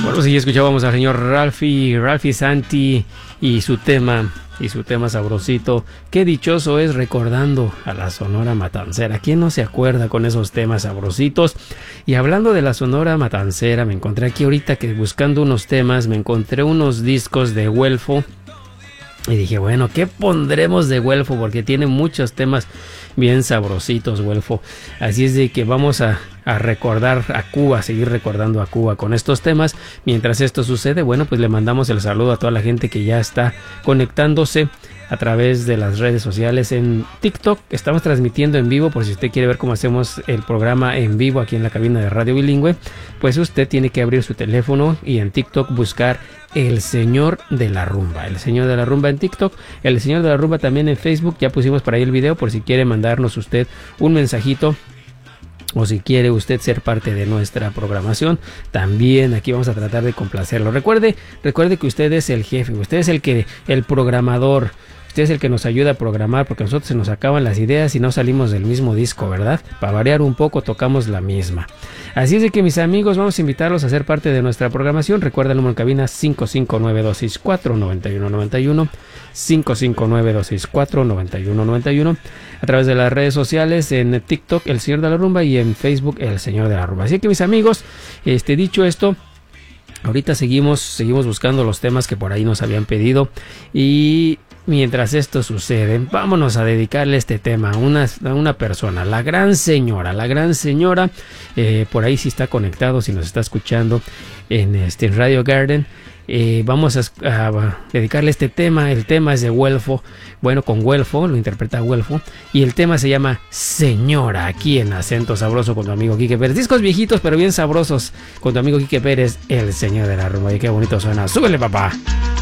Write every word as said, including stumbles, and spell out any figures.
Bueno, sí, escuchábamos al señor Ralphie, Ralphie Santi y su tema, y su tema sabrosito. Qué dichoso es recordando a la Sonora Matancera. ¿Quién no se acuerda con esos temas sabrositos? Y hablando de la Sonora Matancera, me encontré aquí ahorita que buscando unos temas, me encontré unos discos de Güelfo. Y dije, bueno, ¿qué pondremos de Güelfo? Porque tiene muchos temas bien sabrositos, Güelfo. Así es de que vamos a, a recordar a Cuba, a seguir recordando a Cuba con estos temas. Mientras esto sucede, bueno, pues le mandamos el saludo a toda la gente que ya está conectándose a través de las redes sociales. En TikTok estamos transmitiendo en vivo, por si usted quiere ver cómo hacemos el programa en vivo aquí en la cabina de Radio Bilingüe, pues usted tiene que abrir su teléfono y en TikTok buscar El Señor de la Rumba. El Señor de la Rumba en TikTok, El Señor de la Rumba también en Facebook. Ya pusimos por ahí el video por si quiere mandarnos usted un mensajito, o si quiere usted ser parte de nuestra programación, también aquí vamos a tratar de complacerlo. Recuerde, recuerde que usted es el jefe, usted es el que, el programador. Usted es el que nos ayuda a programar, porque a nosotros se nos acaban las ideas y no salimos del mismo disco, ¿verdad? Para variar un poco, tocamos la misma. Así es de que, mis amigos, vamos a invitarlos a ser parte de nuestra programación. Recuerda el número en cabina cinco cinco nueve, dos seis cuatro, nueve uno nueve uno, cinco cinco nueve, dos seis cuatro, nueve uno nueve uno, a través de las redes sociales, en TikTok, El Señor de la Rumba, y en Facebook, El Señor de la Rumba. Así que, mis amigos, este, dicho esto, ahorita seguimos, seguimos buscando los temas que por ahí nos habían pedido, y mientras esto sucede, vámonos a dedicarle este tema a una, a una persona, la gran señora, la gran señora, eh, por ahí si está conectado, si nos está escuchando en este Radio Garden. Eh, vamos a, a dedicarle este tema. El tema es de Güelfo, bueno, con Güelfo, lo interpreta Güelfo, y el tema se llama Señora, aquí en Acento Sabroso con tu amigo Quique Pérez. Discos viejitos pero bien sabrosos con tu amigo Quique Pérez, el Señor de la Rumba. Y qué bonito suena. ¡Súbele, papá!